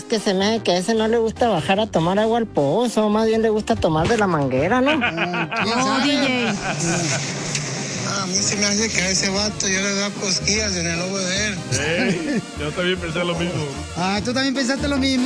que se me hace que a ese no le gusta bajar a tomar agua al pozo, más bien le gusta tomar de la manguera, ¿no? No, DJ. A mí se me hace que a ese vato yo le da cosquillas en el ojo de él. Yo también pensé lo mismo. Ah, tú también pensaste lo mismo.